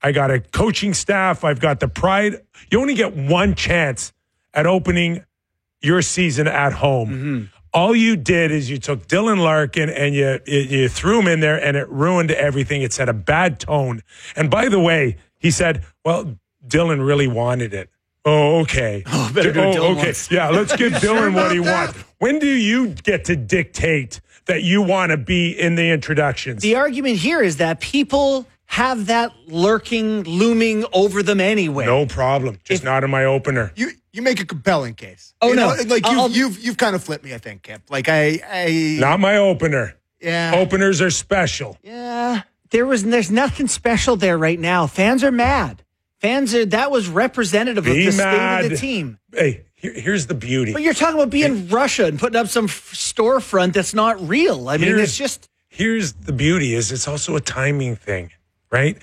I got a coaching staff. I've got the pride. You only get one chance at opening your season at home. Mm-hmm. All you did is you took Dylan Larkin and you threw him in there, and it ruined everything. It set a bad tone. And by the way, he said, well, Dylan really wanted it. Oh, okay. Oh, better do what Dylan wants. Yeah, let's give Dylan what he wants. When do you get to dictate that you want to be in the introductions? The argument here is that people have that looming over them anyway. No problem. Just not in my opener. You make a compelling case. Oh, you no. know, like you've kind of flipped me, I think, Kip. Like I Not my opener. Yeah. Openers are special. Yeah. There's nothing special there right now. Fans are mad. That was representative of the state of the team. Hey, here's the beauty. But you're talking about being Russia and putting up some storefront that's not real. I mean, it's just. Here's the beauty is it's also a timing thing, right?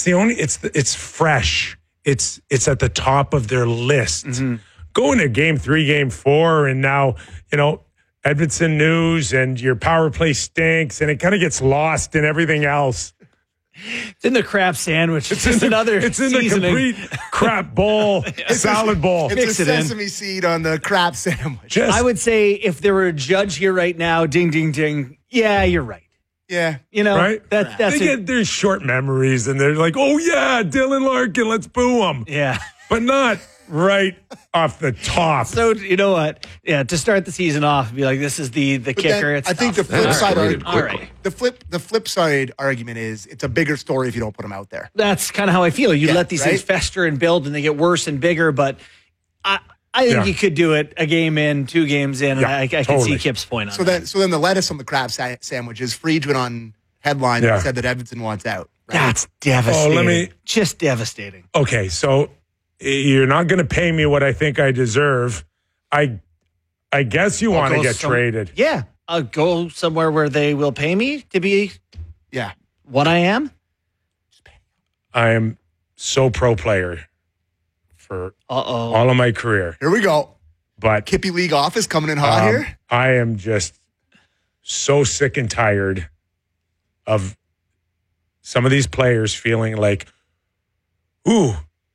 It's fresh. It's at the top of their list. Mm-hmm. Going to game 3, game 4, and now, Edmonton news and your power play stinks and it kind of gets lost in everything else. It's in the crab sandwich. It's in the complete crap bowl, salad bowl. It's a sesame seed on the crab sandwich. I would say if there were a judge here right now, ding, ding, ding. Yeah, you're right. Yeah. Right? That's they get their short memories and they're like, oh, yeah, Dylan Larkin, let's boo him. Yeah. But not right off the top. So, you know what? Yeah, to start the season off, be like, this is the kicker. I think the flip side all right. The flip side argument is it's a bigger story if you don't put them out there. That's kind of how I feel. You let these things fester and build and they get worse and bigger, but I think you could do it a game in, 2 games in, and I can see Kip's point on that. So then the lettuce on the crab sandwich is Friedge went on headline and said that Edmonton wants out. Right? That's devastating. Oh, just devastating. Okay, so you're not going to pay me what I think I deserve. I guess you want to get traded. Yeah, I'll go somewhere where they will pay me to be what I am. I am so pro player for all of my career. Here we go. But Kippy League office coming in hot here. I am just so sick and tired of some of these players feeling like, ooh,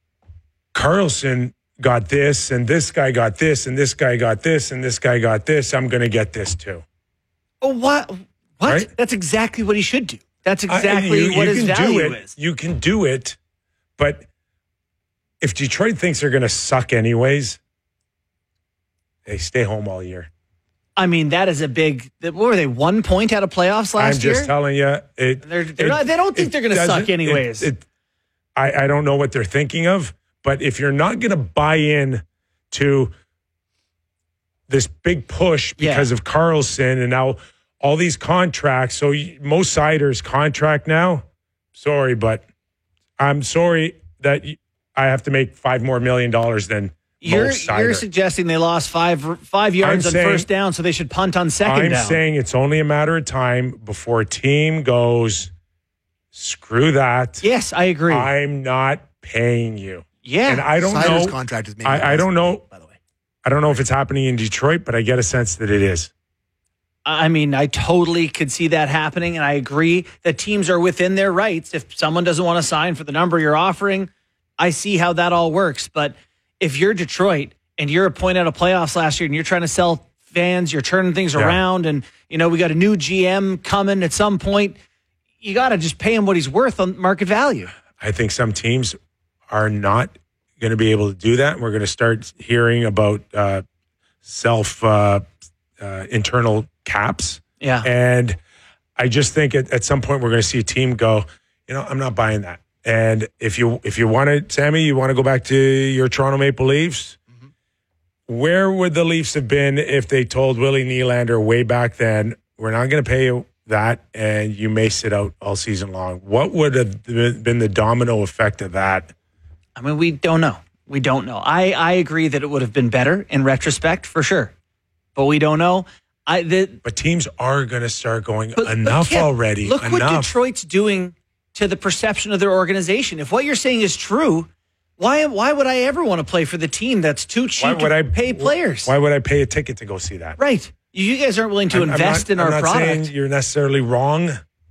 Carlson got this, and this guy got this, and this guy got this, and this guy got this. I'm going to get this too. Oh, what? Right? That's exactly what he should do. That's exactly what his value is. You can do it, but if Detroit thinks they're going to suck anyways, they stay home all year. I mean, that is a big. What were they? 1 point out of playoffs last year? I'm just telling you. They don't think they're going to suck anyways. I don't know what they're thinking of, but if you're not going to buy in to this big push because of Carlson and now all these contracts, so Mo Seider's contract now, sorry, but I'm sorry that I have to make $5 more million than You're suggesting they lost five yards on first down, so they should punt on second down. I'm saying it's only a matter of time before a team goes, screw that. Yes, I agree. I'm not paying you. Yeah. And I don't Seider's know. Contract is maybe I don't know. By the way, I don't know if it's happening in Detroit, but I get a sense that it is. I mean, I totally could see that happening, and I agree that teams are within their rights. If someone doesn't want to sign for the number you're offering, I see how that all works. But if you're Detroit and you're a point out of playoffs last year and you're trying to sell fans, you're turning things around, and we got a new GM coming at some point, you got to just pay him what he's worth on market value. I think some teams are not going to be able to do that. And we're going to start hearing about internal caps. Yeah. And I just think at some point we're going to see a team go, I'm not buying that. And if you want to, Sammy, you want to go back to your Toronto Maple Leafs, where would the Leafs have been if they told Willie Nylander way back then, we're not going to pay you that and you may sit out all season long? What would have been the domino effect of that? I mean, we don't know. We don't know. I agree that it would have been better in retrospect, for sure. But we don't know. But teams are going to start going, enough already. Look enough. What Detroit's doing to the perception of their organization. If what you're saying is true, why would I ever want to play for the team that's too cheap to pay players? Why would I pay a ticket to go see that? Right. You guys aren't willing to invest in our product. I'm not saying you're necessarily wrong,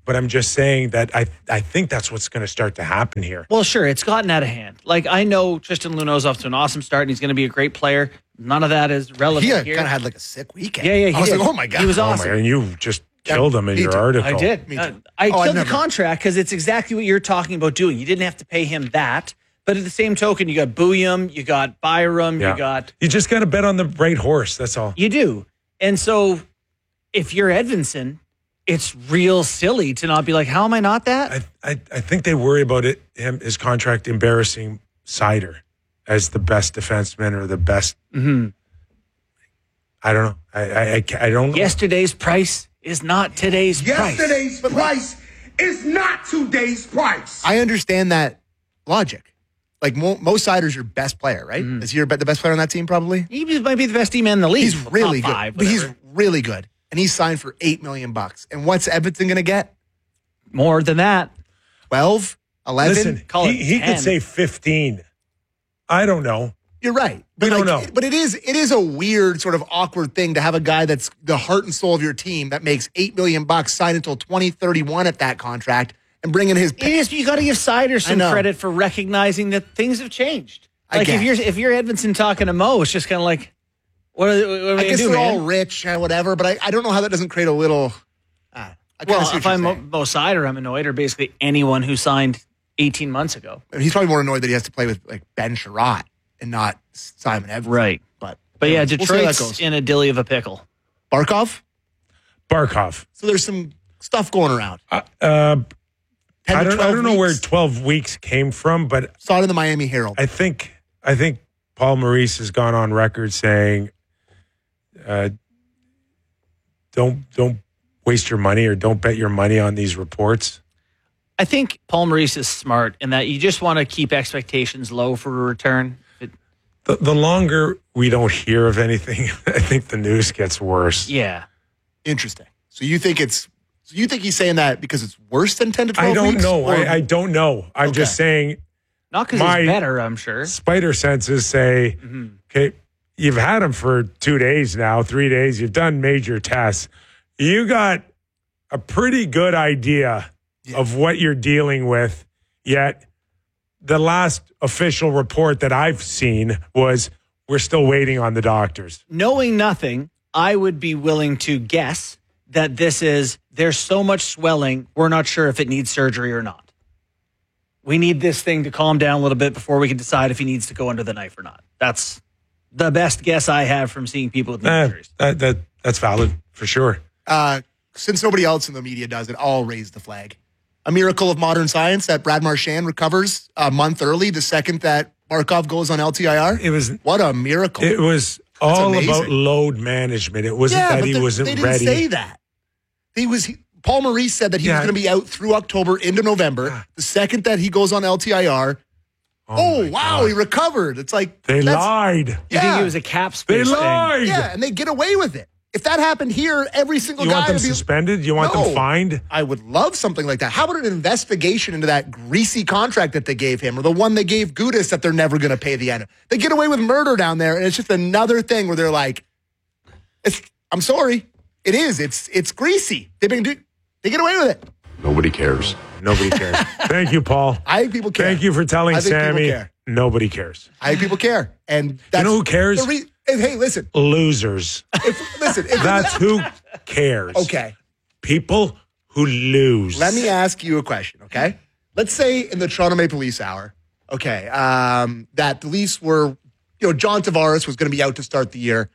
but I'm just saying that I think that's what's going to start to happen here. Well, sure, it's gotten out of hand. Like, I know Tristan Luneau's off to an awesome start, and he's going to be a great player. None of that is relevant He here. kind of had like a sick weekend. Yeah, I was did. like, oh my God. He was Oh awesome. my, and you just killed him in me your too. article. I did. Me too. I Oh, I killed the never- contract because it's exactly what you're talking about doing. You didn't have to pay him that. But at the same token, you got Booyam, you got Byram, You just got to bet on the right horse. That's all. You do. And so if you're Edvinsson, it's real silly to not be like, how am I not that? I think they worry about his contract embarrassing Seider as the best defenseman or the best. Mm-hmm. I don't know. I don't know. Yesterday's price is not today's price. Yesterday's price is not today's price. I understand that logic. Like Mo Seider's your best player, right? Is he the best player on that team? Probably. He might be the best D-man in the league. He's really Top good, five, but he's whatever. really good, and he's signed for $8 million. And what's Edvinsson going to get? More than that. 12, 11. Listen, Call it he 10. could say 15. I don't know. You're right. We don't know. But it is a weird sort of awkward thing to have a guy that's the heart and soul of your team that makes $8 million signed until 2031 at that contract and bring in his. It is, you got to give Seider some know. credit for recognizing that things have changed. I Like guess. if you're Edvinsson talking to Mo, it's just kind of like, what are we I going to guess do, they're man? all rich and whatever, but I don't know how that doesn't create a little. I kinda Well, see if what I'm you're Mo Seider, I'm annoyed, or basically anyone who signed 18 months ago. saying. He's probably more annoyed that he has to play with like Ben Sherratt and not Simon Evans. Right. But Yeah, we'll see how that Detroit's goes. in a dilly of a pickle. Barkov. Barkov. So there's some stuff going around. 10 I to don't 12 know where weeks. 12 weeks came from, but Saw it in the Miami Herald. I think Paul Maurice has gone on record saying, don't waste your money or don't bet your money on these reports. I think Paul Maurice is smart in that you just want to keep expectations low for a return. The longer we don't hear of anything, I think the news gets worse. Yeah. Interesting. So you think he's saying that because it's worse than 10 to 12 I don't weeks? know. Or- I don't know. I'm Okay. just saying Not because My- he's better, I'm sure. spider senses say, okay, you've had him for 2 days now, 3 days. You've done major tests. You got a pretty good idea of what you're dealing with, yet the last official report that I've seen was we're still waiting on the doctors. Knowing nothing, I would be willing to guess that there's so much swelling, we're not sure if it needs surgery or not. We need this thing to calm down a little bit before we can decide if he needs to go under the knife or not. That's the best guess I have from seeing people with knee injuries. That's valid for sure. Since nobody else in the media does it, I'll raise the flag. A miracle of modern science that Brad Marchand recovers a month early, the second that Barkov goes on LTIR. It was What a miracle. It was all amazing. about load management. It wasn't that but he wasn't they didn't ready. say that. Paul Maurice said that he was Yeah. going to be out through October into November. The second that he goes on LTIR, my wow, God. he recovered. It's like They that's- lied. You think Yeah. it was a cap They space thing? lied. Yeah, and they get away with it. If that happened here, every single You guy want them would be suspended? You want No. them fined? I would love something like that. How about an investigation into that greasy contract that they gave him or the one they gave Gudis that they're never going to pay the end? They get away with murder down there, and it's just another thing where they're like, I'm sorry. It is. It's greasy. They get away with it. Nobody cares. Nobody cares. Thank you, Paul. I think people care. Thank you for telling I think people Sammy. care. Nobody cares. I think people care. And that's know who cares? Hey, listen. Losers. If That's who cares. okay. People who lose. Let me ask you a question, okay? Let's say in the Toronto Maple Leafs hour, okay, that the Leafs were, John Tavares was going to be out to start the year.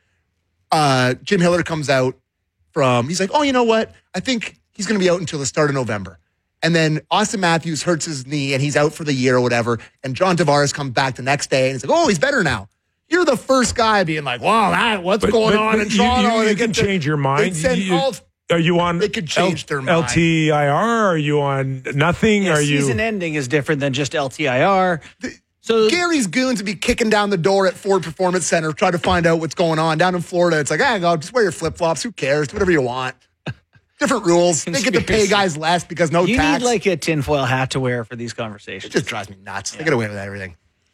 Jim Hiller comes out he's like, oh, you know what? I think he's going to be out until the start of November. And then Austin Matthews hurts his knee and he's out for the year or whatever. And John Tavares comes back the next day and he's like, oh, he's better now. You're the first guy being like, wow, what's going on in Toronto? You can change your mind. Are you on They could change their mind. LTIR? Are you on nothing? Yeah, Are you season ending is different than just LTIR. So Gary's goons would be kicking down the door at Ford Performance Center trying to find out what's going on. Down in Florida, it's like, go, just wear your flip-flops. Who cares? Do whatever you want. Different rules. They get to pay guys less because no you tax. need like a tinfoil hat to wear for these It conversations. just drives me nuts. They get away with everything.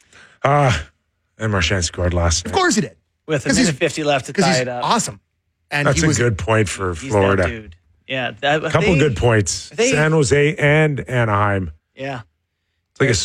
And Marchand scored last night. Of course he did. With a 'Cause minute he's- 50 left to Because tie he's it up. awesome. And That's he was a good point for He's Florida. that dude. Yeah. A couple good points. They- San Jose and Anaheim. Yeah. It's like a